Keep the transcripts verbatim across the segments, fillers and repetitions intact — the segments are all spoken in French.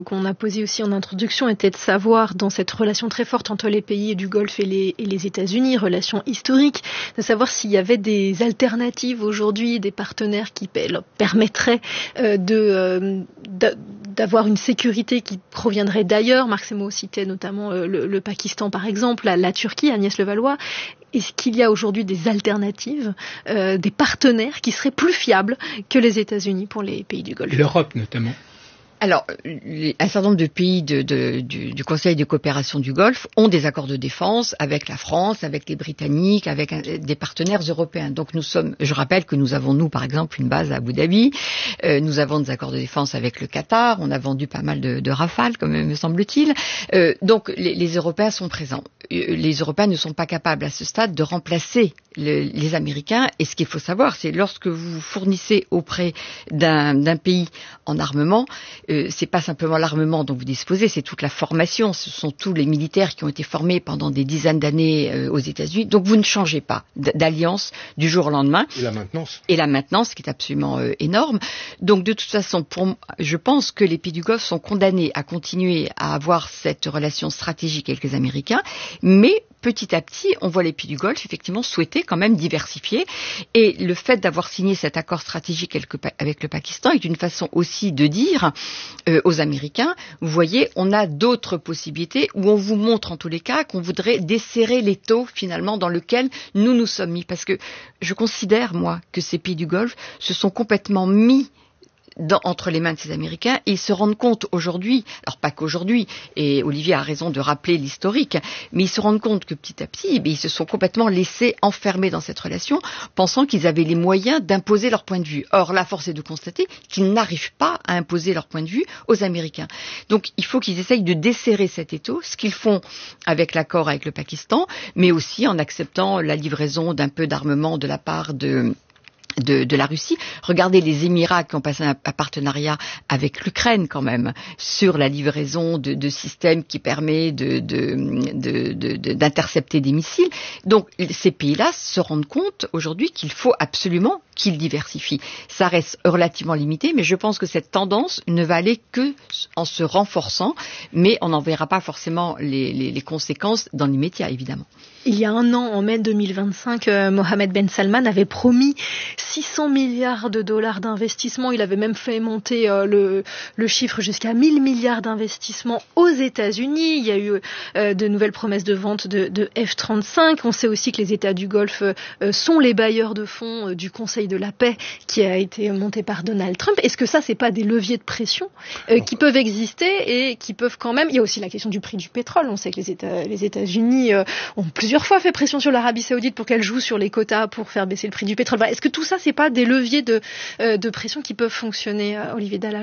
qu'on a posé aussi en introduction était de savoir, dans cette relation très forte entre les pays du Golfe et les, et les États-Unis, relation historique, de savoir s'il y avait des alternatives aujourd'hui, des partenaires qui leur permettraient euh, de, euh, d'avoir une sécurité qui proviendrait d'ailleurs. Marc Semo citait notamment euh, le, le Pakistan par exemple, la, la Turquie, Agnès Levallois. Est-ce qu'il y a aujourd'hui des alternatives, euh, des partenaires qui seraient plus fiables que les États-Unis pour les pays du Golfe ? L'Europe notamment. Alors, un certain nombre de pays de, de, du, du Conseil de coopération du Golfe ont des accords de défense avec la France, avec les Britanniques, avec un, des partenaires européens. Donc nous sommes, je rappelle que nous avons, nous, par exemple, une base à Abu Dhabi. Euh, nous avons des accords de défense avec le Qatar. On a vendu pas mal de, de Rafale, comme me semble-t-il. Euh, donc les, les Européens sont présents. Les Européens ne sont pas capables à ce stade de remplacer le, les Américains. Et ce qu'il faut savoir, c'est lorsque vous fournissez auprès d'un, d'un pays en armement, Euh, c'est pas simplement l'armement dont vous disposez, c'est toute la formation. Ce sont tous les militaires qui ont été formés pendant des dizaines d'années euh, aux États-Unis. Donc vous ne changez pas d'alliance du jour au lendemain. Et la maintenance. Et la maintenance, qui est absolument euh, énorme. Donc de toute façon, pour, je pense que les pays du Golfe sont condamnés à continuer à avoir cette relation stratégique avec les Américains, mais petit à petit, on voit les pays du Golfe effectivement souhaiter quand même diversifier. Et le fait d'avoir signé cet accord stratégique avec le Pakistan est une façon aussi de dire euh, aux Américains, vous voyez, on a d'autres possibilités où on vous montre en tous les cas qu'on voudrait desserrer l'étau finalement dans lequel nous nous sommes mis. Parce que je considère, moi, que ces pays du Golfe se sont complètement mis Dans, entre les mains de ces Américains, et ils se rendent compte aujourd'hui, alors pas qu'aujourd'hui, et Olivier a raison de rappeler l'historique, mais ils se rendent compte que petit à petit, eh ils se sont complètement laissés enfermer dans cette relation, pensant qu'ils avaient les moyens d'imposer leur point de vue. Or, la force est de constater qu'ils n'arrivent pas à imposer leur point de vue aux Américains. Donc, il faut qu'ils essayent de desserrer cet étau, ce qu'ils font avec l'accord avec le Pakistan, mais aussi en acceptant la livraison d'un peu d'armement de la part de... De, de la Russie. Regardez les Émirats qui ont passé un, un partenariat avec l'Ukraine quand même sur la livraison de, de systèmes qui permet de, de, de, de, de, d'intercepter des missiles. Donc ces pays-là se rendent compte aujourd'hui qu'il faut absolument qu'ils diversifient. Ça reste relativement limité, mais je pense que cette tendance ne va aller que en se renforçant, mais on n'en verra pas forcément les, les, les conséquences dans l'immédiat, évidemment. Il y a un an, en mai deux mille vingt-cinq, euh, Mohammed Ben Salman avait promis six cents milliards de dollars d'investissement. Il avait même fait monter euh, le, le chiffre jusqu'à mille milliards d'investissements aux États-Unis. Il y a eu euh, de nouvelles promesses de vente de, de F trente-cinq. On sait aussi que les États du Golfe euh, sont les bailleurs de fonds euh, du Conseil de la paix qui a été monté par Donald Trump. Est-ce que ça, c'est pas des leviers de pression euh, qui peuvent exister et qui peuvent quand même... Il y a aussi la question du prix du pétrole. On sait que les, États, les États-Unis euh, ont plusieurs plusieurs fois fait pression sur l'Arabie Saoudite pour qu'elle joue sur les quotas pour faire baisser le prix du pétrole. Est-ce que tout ça, c'est pas des leviers de, euh, de pression qui peuvent fonctionner, euh, Olivier Dallage ?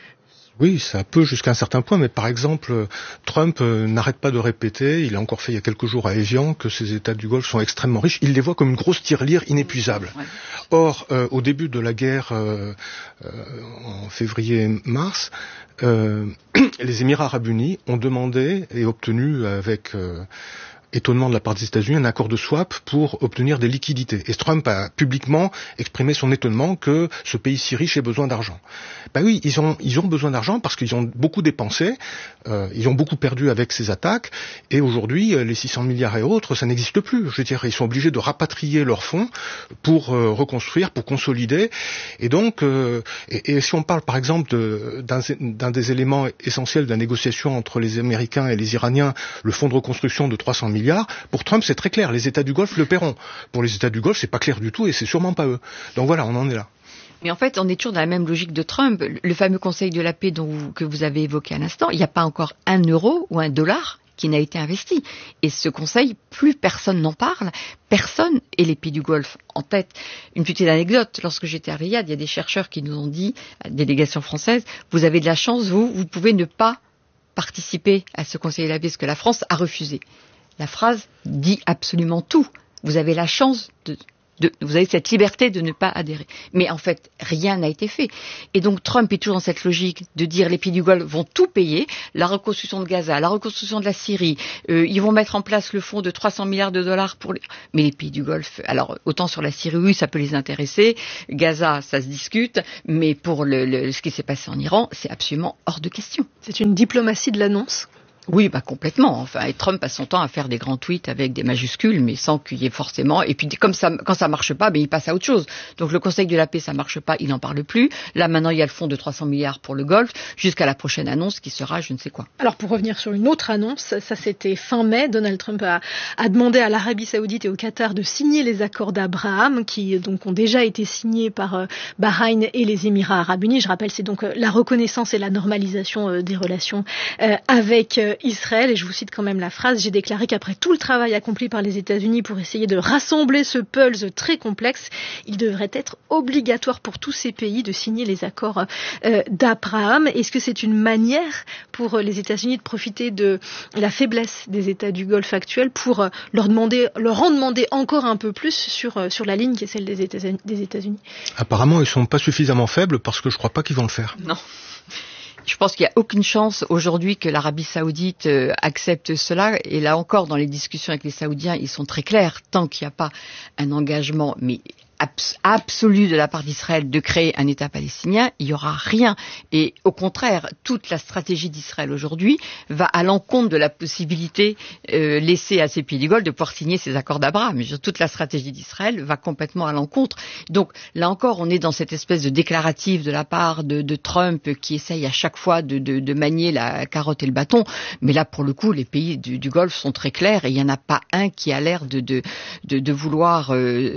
Oui, ça peut jusqu'à un certain point, mais par exemple, Trump euh, n'arrête pas de répéter, il a encore fait il y a quelques jours à Evian, que ces États du Golfe sont extrêmement riches. Il les voit comme une grosse tirelire inépuisable. Ouais. Or, euh, au début de la guerre, euh, euh, en février-mars, euh, les Émirats arabes unis ont demandé et obtenu avec... Euh, étonnement de la part des États-Unis, un accord de swap pour obtenir des liquidités. Et Trump a publiquement exprimé son étonnement que ce pays si riche ait besoin d'argent. Ben oui, ils ont, ils ont besoin d'argent parce qu'ils ont beaucoup dépensé, euh, ils ont beaucoup perdu avec ces attaques, et aujourd'hui, les six cents milliards et autres, ça n'existe plus. Je veux dire, ils sont obligés de rapatrier leurs fonds pour euh, reconstruire, pour consolider. Et donc, euh, et, et si on parle par exemple de, d'un, d'un des éléments essentiels de la négociation entre les Américains et les Iraniens, le fonds de reconstruction de trois cents milliards, pour Trump, c'est très clair. Les États du Golfe le paieront. Pour les États du Golfe, c'est pas clair du tout et c'est sûrement pas eux. Donc voilà, on en est là. Mais en fait, on est toujours dans la même logique de Trump. Le fameux Conseil de la paix dont vous, que vous avez évoqué à l'instant, il n'y a pas encore un euro ou un dollar qui n'a été investi. Et ce Conseil, plus personne n'en parle, personne, et les pays du Golfe en tête. Une petite anecdote, lorsque j'étais à Riyad, il y a des chercheurs qui nous ont dit, à la délégation française, vous avez de la chance, vous, vous pouvez ne pas participer à ce Conseil de la paix, parce que la France a refusé. La phrase dit absolument tout. Vous avez la chance de De, vous avez cette liberté de ne pas adhérer. Mais en fait, rien n'a été fait. Et donc Trump est toujours dans cette logique de dire les pays du Golfe vont tout payer, la reconstruction de Gaza, la reconstruction de la Syrie, euh, ils vont mettre en place le fonds de trois cents milliards de dollars pour les... Mais les pays du Golfe, alors autant sur la Syrie, oui, ça peut les intéresser, Gaza, ça se discute, mais pour le, le, ce qui s'est passé en Iran, c'est absolument hors de question. C'est une diplomatie de l'annonce ? Oui, bah complètement. Enfin, et Trump passe son temps à faire des grands tweets avec des majuscules, mais sans qu'il y ait forcément. Et puis, comme ça, quand ça marche pas, ben il passe à autre chose. Donc, le Conseil de la paix, ça marche pas, il n'en parle plus. Là, maintenant, il y a le fonds de trois cents milliards pour le Golfe, jusqu'à la prochaine annonce qui sera, je ne sais quoi. Alors, pour revenir sur une autre annonce, ça c'était fin mai. Donald Trump a, a demandé à l'Arabie Saoudite et au Qatar de signer les accords d'Abraham, qui donc ont déjà été signés par euh, Bahreïn et les Émirats Arabes Unis. Je rappelle, c'est donc euh, la reconnaissance et la normalisation euh, des relations euh, avec euh, Israël. Et je vous cite quand même la phrase, j'ai déclaré qu'après tout le travail accompli par les États-Unis pour essayer de rassembler ce puzzle très complexe, il devrait être obligatoire pour tous ces pays de signer les accords euh, d'Abraham. Est-ce que c'est une manière pour les États-Unis de profiter de la faiblesse des États du Golfe actuels pour euh, leur demander, leur en demander encore un peu plus sur, euh, sur la ligne qui est celle des États-Unis, des États-Unis ? Apparemment, ils sont pas suffisamment faibles parce que je crois pas qu'ils vont le faire. Non. Je pense qu'il n'y a aucune chance aujourd'hui que l'Arabie Saoudite euh, accepte cela. Et là encore, dans les discussions avec les Saoudiens, ils sont très clairs. Tant qu'il n'y a pas un engagement, mais abs- absolu de la part d'Israël de créer un État palestinien, il n'y aura rien. Et au contraire, toute la stratégie d'Israël aujourd'hui va à l'encontre de la possibilité euh, laissée à ces pays du Golfe de pouvoir signer ces accords d'Abraham. Toute la stratégie d'Israël va complètement à l'encontre. Donc là encore, on est dans cette espèce de déclaratif de la part de, de Trump qui essaye à chaque fois de, de, de manier la carotte et le bâton. Mais là, pour le coup, les pays du, du Golfe sont très clairs et il n'y en a pas un qui a l'air de, de, de, de vouloir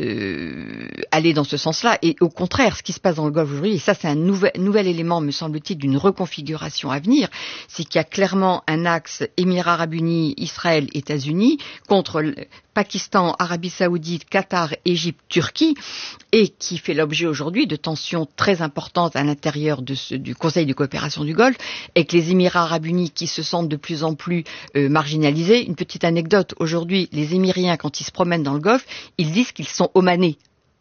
euh, aller dans ce sens-là. Et au contraire, ce qui se passe dans le Golfe aujourd'hui, et ça c'est un nouvel, nouvel élément, me semble-t-il, d'une reconfiguration à venir, c'est qu'il y a clairement un axe Émirats Arabes Unis, Israël, États-Unis contre le Pakistan, Arabie Saoudite, Qatar, Égypte, Turquie, et qui fait l'objet aujourd'hui de tensions très importantes à l'intérieur de ce, du Conseil de coopération du Golfe, et que les Émirats Arabes Unis qui se sentent de plus en plus euh, marginalisés. Une petite anecdote, aujourd'hui, les Émiriens, quand ils se promènent dans le Golfe, ils disent qu'ils sont omanais.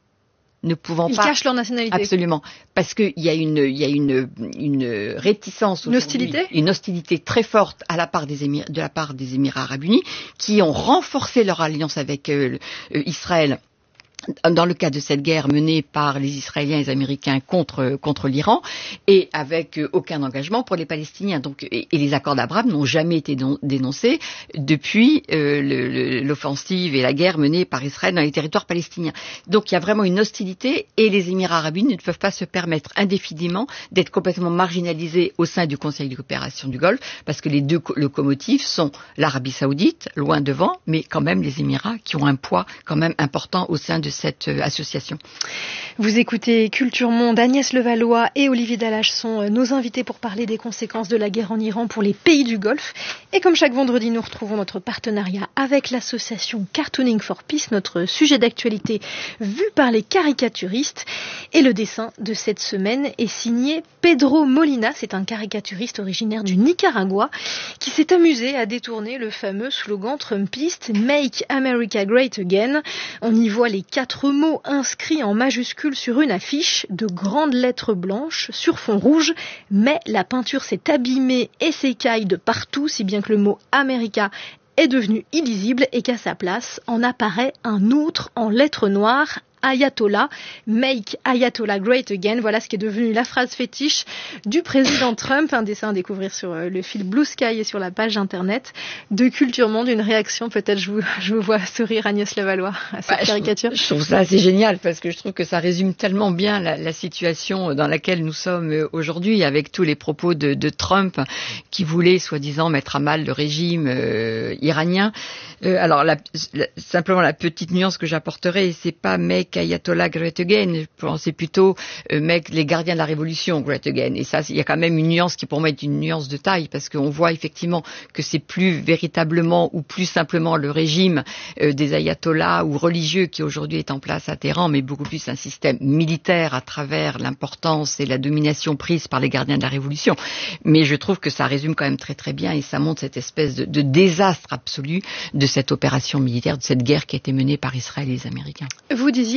Ne pouvant Ils pas... cachent leur nationalité. Absolument. Parce qu'il y a une, il y a une, une réticence. Une hostilité? Une hostilité très forte à la part des Émirats, de la part des Émirats Arabes Unis, qui ont renforcé leur alliance avec euh, euh, Israël dans le cadre de cette guerre menée par les Israéliens et les Américains contre, contre l'Iran, et avec euh, aucun engagement pour les Palestiniens. Donc, et, et les accords d'Abraham n'ont jamais été don, dénoncés depuis euh, le, le, l'offensive et la guerre menée par Israël dans les territoires palestiniens. Donc il y a vraiment une hostilité, et les Émirats Arabes Unis ne peuvent pas se permettre indéfiniment d'être complètement marginalisés au sein du Conseil de coopération du Golfe, parce que les deux locomotives sont l'Arabie Saoudite, loin devant, mais quand même les Émirats qui ont un poids quand même important au sein de cette euh, association. Vous écoutez Culture Monde, Agnès Levallois et Olivier Dallage sont euh, nos invités pour parler des conséquences de la guerre en Iran pour les pays du Golfe. Et comme chaque vendredi, nous retrouvons notre partenariat avec l'association Cartooning for Peace, notre sujet d'actualité vu par les caricaturistes. Et le dessin de cette semaine est signé Pedro Molina. C'est un caricaturiste originaire du Nicaragua qui s'est amusé à détourner le fameux slogan trumpiste Make America Great Again. On y voit les quatre mots inscrits en majuscules sur une affiche de grandes lettres blanches sur fond rouge, mais la peinture s'est abîmée et s'écaille de partout, si bien que le mot America est devenu illisible et qu'à sa place en apparaît un autre en lettres noires, Ayatollah, Make Ayatollah Great Again. Voilà ce qui est devenu la phrase fétiche du président Trump. Un dessin à découvrir sur le fil Blue Sky et sur la page internet de Culture Monde. Une réaction, peut-être, je vous, je vous vois sourire, Agnès Levallois, à cette bah, caricature. Je, je trouve ça assez génial parce que je trouve que ça résume tellement bien la, la situation dans laquelle nous sommes aujourd'hui, avec tous les propos de, de Trump qui voulait, soi-disant, mettre à mal le régime euh, iranien. Euh, alors, la, la, simplement la petite nuance que j'apporterai, c'est pas Make Ayatollah Great Again, je pensais plutôt euh, Make les gardiens de la révolution Great Again. Et ça, il y a quand même une nuance qui pour moi est une nuance de taille, parce qu'on voit effectivement que c'est plus véritablement ou plus simplement le régime euh, des ayatollahs ou religieux qui aujourd'hui est en place à Téhéran, mais beaucoup plus un système militaire à travers l'importance et la domination prise par les gardiens de la révolution. Mais je trouve que ça résume quand même très très bien et ça montre cette espèce de, de désastre absolu de cette opération militaire, de cette guerre qui a été menée par Israël et les Américains. Vous disiez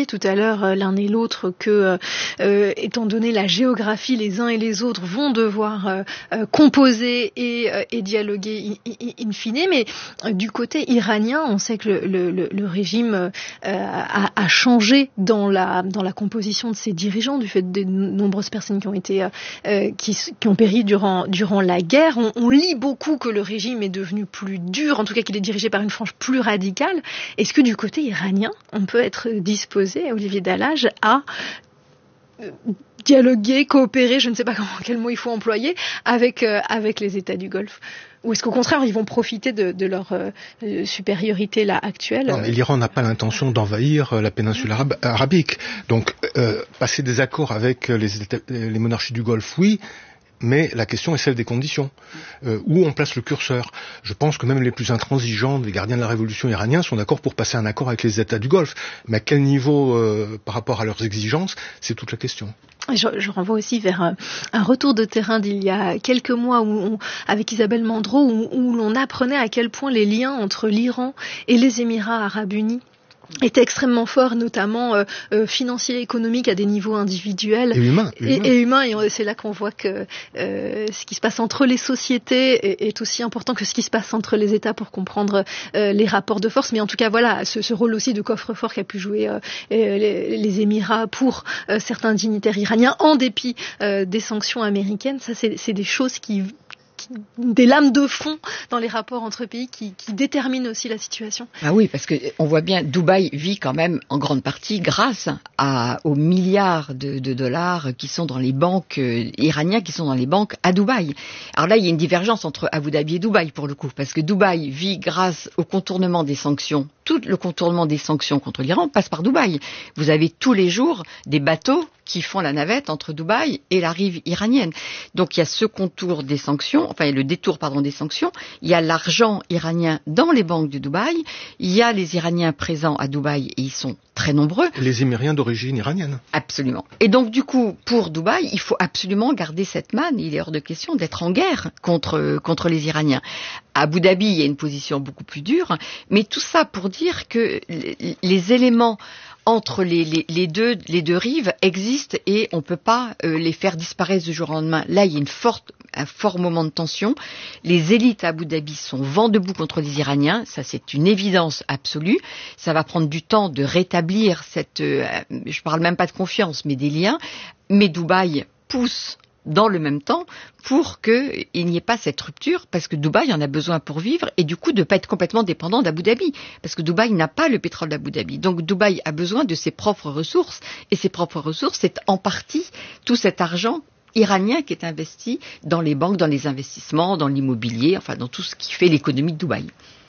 disiez tout à l'heure euh, l'un et l'autre que, euh, étant donné la géographie, les uns et les autres vont devoir euh, euh, composer et, euh, et dialoguer in, in, in fine, mais euh, du côté iranien, on sait que le, le, le régime euh, a, a changé dans la, dans la composition de ses dirigeants du fait des nombreuses personnes qui ont été euh, qui, qui ont péri durant, durant la guerre. On, on lit beaucoup que le régime est devenu plus dur, en tout cas qu'il est dirigé par une frange plus radicale. Est-ce que du côté iranien, on peut être disposé, Olivier Dallage, à dialoguer, coopérer, je ne sais pas comment, quel mot il faut employer, avec, euh, avec les États du Golfe? Ou est-ce qu'au contraire, ils vont profiter de, de leur euh, supériorité là actuelle? Non, mais l'Iran n'a pas l'intention d'envahir euh, la péninsule arabe, arabique. Donc, euh, passer des accords avec les, États, les monarchies du Golfe, oui, mais la question est celle des conditions. Euh, où on place le curseur? Je pense que même les plus intransigeants des gardiens de la révolution iranienne sont d'accord pour passer un accord avec les États du Golfe. Mais à quel niveau euh, par rapport à leurs exigences? C'est toute la question. Je, je renvoie aussi vers un, un retour de terrain d'il y a quelques mois où on, avec Isabelle Mandreau, où, où l'on apprenait à quel point les liens entre l'Iran et les Émirats arabes unis était extrêmement fort, notamment euh, euh, financier, économique à des niveaux individuels et humains. Et, et humains. Et c'est là qu'on voit que euh, ce qui se passe entre les sociétés est, est aussi important que ce qui se passe entre les États pour comprendre euh, les rapports de force. Mais en tout cas, voilà, ce, ce rôle aussi de coffre-fort qu'a pu jouer euh, les, les Émirats pour euh, certains dignitaires iraniens, en dépit euh, des sanctions américaines. Ça, c'est, c'est des choses qui... des lames de fond dans les rapports entre pays qui, qui déterminent aussi la situation. Ah oui, parce que on voit bien, Dubaï vit quand même en grande partie grâce à, aux milliards de, de dollars qui sont dans les banques euh, iraniennes, qui sont dans les banques à Dubaï. Alors là, il y a une divergence entre Abu Dhabi et Dubaï pour le coup, parce que Dubaï vit grâce au contournement des sanctions. Tout le contournement des sanctions contre l'Iran passe par Dubaï. Vous avez tous les jours des bateaux qui font la navette entre Dubaï et la rive iranienne. Donc il y a ce contour des sanctions, enfin le détour pardon des sanctions, il y a l'argent iranien dans les banques de Dubaï, il y a les Iraniens présents à Dubaï et ils sont très nombreux. Les Émiriens d'origine iranienne. Absolument. Et donc du coup, pour Dubaï, il faut absolument garder cette manne. Il est hors de question d'être en guerre contre, contre les Iraniens. À Abu Dhabi, il y a une position beaucoup plus dure, mais tout ça pour dire que les éléments entre les, les, les, deux, les deux rives existent et on ne peut pas euh, les faire disparaître du jour au lendemain. Là, il y a une forte, un fort moment de tension. Les élites à Abu Dhabi sont vent debout contre les Iraniens. Ça, c'est une évidence absolue. Ça va prendre du temps de rétablir cette... Euh, je ne parle même pas de confiance, mais des liens. Mais Dubaï pousse dans le même temps pour qu'il n'y ait pas cette rupture, parce que Dubaï en a besoin pour vivre et du coup de ne pas être complètement dépendant d'Abu Dhabi, parce que Dubaï n'a pas le pétrole d'Abu Dhabi. Donc Dubaï a besoin de ses propres ressources et ses propres ressources, c'est en partie tout cet argent iranien qui est investi dans les banques, dans les investissements, dans l'immobilier, enfin dans tout ce qui fait l'économie de Dubaï.